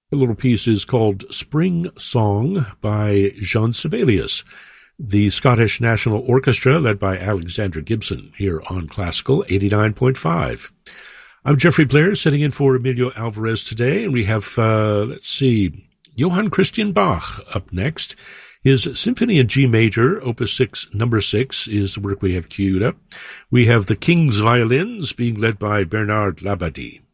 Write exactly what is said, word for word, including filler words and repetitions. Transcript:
The little piece is called Spring Song by Jean Sibelius, the Scottish National Orchestra led by Alexander Gibson here on Classical eighty-nine point five. I'm Jeffrey Blair, sitting in for Emilio Alvarez today, and we have, uh, let's see, Johann Christian Bach up next. His Symphony in G Major, Opus six, number six, is the work we have queued up. We have the King's Violins being led by Bernard Labadie.